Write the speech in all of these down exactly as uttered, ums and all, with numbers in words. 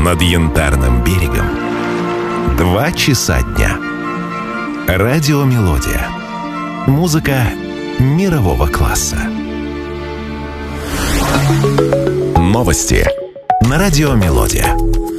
Над Янтарным берегом два часа дня. Радиомелодия. Музыка мирового класса. Новости на Радиомелодия.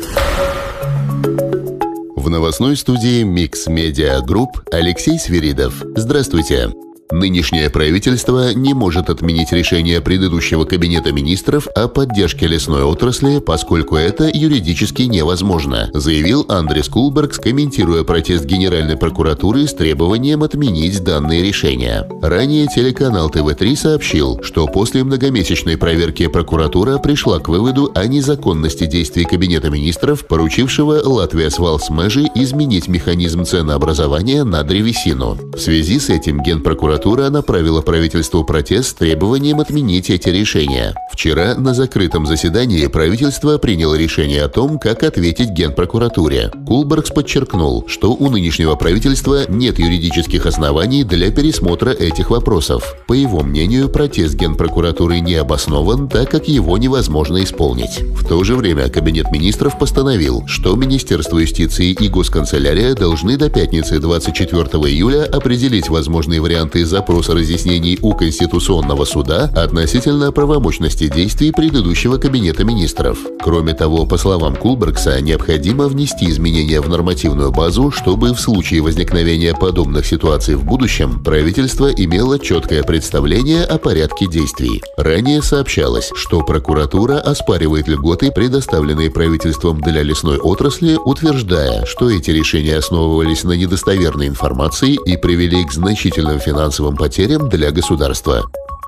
В новостной студии Mix Media Group Алексей Свиридов. Здравствуйте. Нынешнее правительство не может отменить решение предыдущего кабинета министров о поддержке лесной отрасли, поскольку это юридически невозможно, заявил Андрес Кулбергс, комментируя протест Генеральной прокуратуры с требованием отменить данные решения. Ранее телеканал тэ вэ три сообщил, что после многомесячной проверки прокуратура пришла к выводу о незаконности действий кабинета министров, поручившего Латвия Свалсмежи изменить механизм ценообразования на древесину. В связи с этим Генпрокуратура Прокуратура направила правительству протест с требованием отменить эти решения. Вчера на закрытом заседании правительство приняло решение о том, как ответить Генпрокуратуре. Кулбергс подчеркнул, что у нынешнего правительства нет юридических оснований для пересмотра этих вопросов. По его мнению, протест Генпрокуратуры не обоснован, так как его невозможно исполнить. В то же время Кабинет министров постановил, что Министерство юстиции и Госканцелярия должны до пятницы двадцать четвёртого июля определить возможные варианты запроса разъяснений у Конституционного суда относительно правомощности действий предыдущего Кабинета министров. Кроме того, по словам Кулбергса, необходимо внести изменения в нормативную базу, чтобы в случае возникновения подобных ситуаций в будущем правительство имело четкое представление о порядке действий. Ранее сообщалось, что прокуратура оспаривает льготы, предоставленные правительством для лесной отрасли, утверждая, что эти решения основывались на недостоверной информации и привели к значительным финансовым потерям для государства.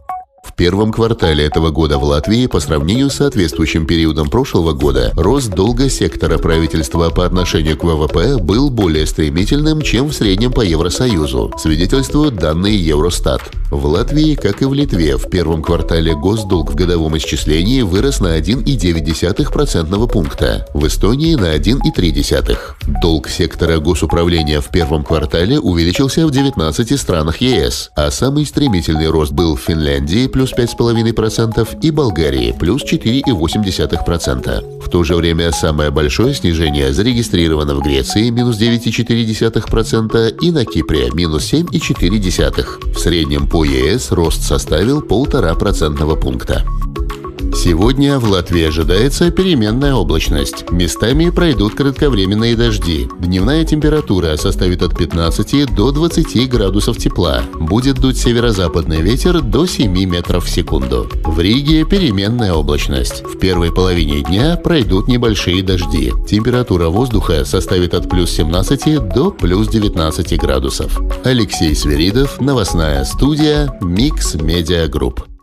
В первом квартале этого года в Латвии по сравнению с соответствующим периодом прошлого года рост долга сектора правительства по отношению к вэ вэ пэ был более стремительным, чем в среднем по Евросоюзу, свидетельствуют данные Евростат. В Латвии, как и в Литве, в первом квартале госдолг в годовом исчислении вырос на один целых девять десятых процентного пункта, в Эстонии на один целых три десятых. Долг сектора госуправления в первом квартале увеличился в девятнадцати странах е эс, а самый стремительный рост был в Финляндии плюс пять целых пять десятых процента и Болгарии плюс четыре целых восемь десятых процента. В то же время самое большое снижение зарегистрировано в Греции минус девять целых четыре десятых процента и на Кипре минус семь целых четыре десятых процента. В среднем по е эс рост составил полтора процентного пункта. Сегодня в Латвии ожидается переменная облачность. Местами пройдут кратковременные дожди. Дневная температура составит от пятнадцати до двадцати градусов тепла. Будет дуть северо-западный ветер до семи метров в секунду. В Риге переменная облачность. В первой половине дня пройдут небольшие дожди. Температура воздуха составит от плюс семнадцати до плюс девятнадцати градусов. Алексей Свиридов, новостная студия Mix Media Group.